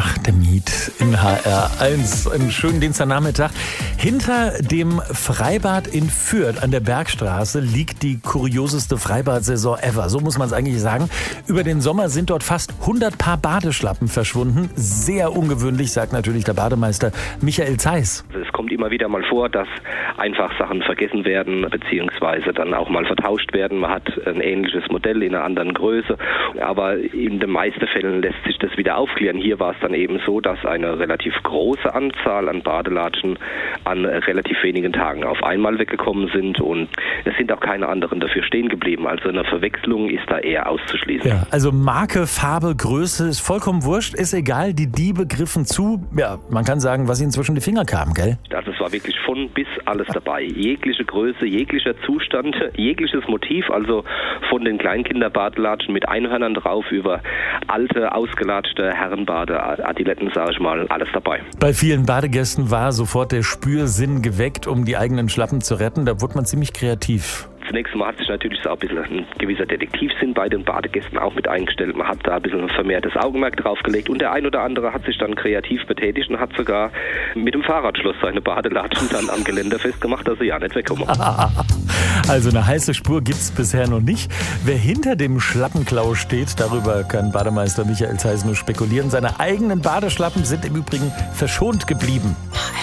Ach, der Miet in HR1. Einen schönen Dienstagnachmittag. Hinter dem Freibad in Fürth an der Bergstraße liegt die kurioseste Freibad-Saison ever. So muss man es eigentlich sagen. Über den Sommer sind dort fast 100 Paar Badeschlappen verschwunden. Sehr ungewöhnlich, sagt natürlich der Bademeister Michael Zeiss. Es kommt immer wieder mal vor, dass einfach Sachen vergessen werden, beziehungsweise dann auch mal vertauscht werden. Man hat ein ähnliches Modell in einer anderen Größe, aber in den meisten Fällen lässt sich das wieder aufklären. Hier war es dann eben so, dass eine relativ große Anzahl an Badelatschen an relativ wenigen Tagen auf einmal weggekommen sind und es sind auch keine anderen dafür stehen geblieben. Also eine Verwechslung ist da eher auszuschließen. Ja, also Marke, Farbe, Größe ist vollkommen wurscht, ist egal. Die Diebe griffen zu. Ja, man kann sagen, was ihnen zwischen die Finger kam, gell? Also es war wirklich von bis alles dabei. Jegliche Größe, jeglicher Zustand, jegliches Motiv, also von den Kleinkinderbadelatschen mit Einhörnern drauf über alte, ausgelatschte Herrenbade, Adiletten, sage ich mal, alles dabei. Bei vielen Badegästen war sofort der Spürsinn geweckt, um die eigenen Schlappen zu retten. Da wurde man ziemlich kreativ. Zunächst mal hat sich natürlich so ein bisschen ein gewisser Detektivsinn bei den Badegästen auch mit eingestellt. Man hat da ein bisschen vermehrtes Augenmerk draufgelegt und der ein oder andere hat sich dann kreativ betätigt und hat sogar mit dem Fahrradschloss seine Badelatschen dann am Geländer festgemacht, dass sie ja nicht wegkommen. Also eine heiße Spur gibt's bisher noch nicht. Wer hinter dem Schlappenklau steht, darüber kann Bademeister Michael Zeiss nur spekulieren. Seine eigenen Badeschlappen sind im Übrigen verschont geblieben.